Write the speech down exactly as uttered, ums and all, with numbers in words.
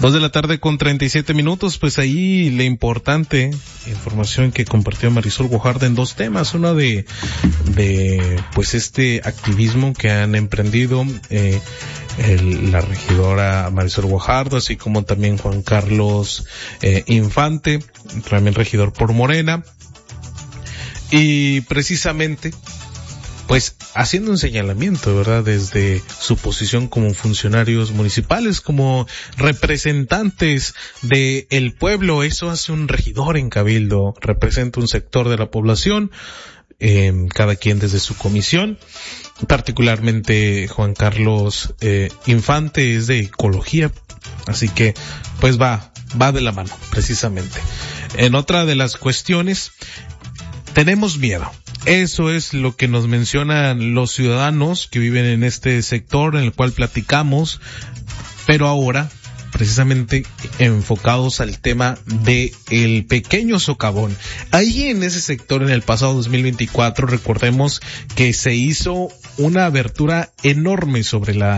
Dos de la tarde con treinta y siete minutos, pues ahí la importante información que compartió Marisol Guajardo en dos temas, una de, de, pues este activismo que han emprendido, eh, el, la regidora Marisol Guajardo, así como también Juan Carlos, eh, Infante, también regidor por Morena, y precisamente, pues haciendo un señalamiento, ¿verdad?, desde su posición como funcionarios municipales, como representantes de el pueblo. Eso hace un regidor en Cabildo, representa un sector de la población, eh, cada quien desde su comisión. Particularmente Juan Carlos eh, Infante es de ecología, así que pues va, va de la mano, precisamente. En otra de las cuestiones, tenemos miedo. Eso es lo que nos mencionan los ciudadanos que viven en este sector en el cual platicamos, pero ahora precisamente enfocados al tema de el pequeño socavón. Ahí en ese sector, en el pasado dos mil veinticuatro, recordemos que se hizo una abertura enorme sobre la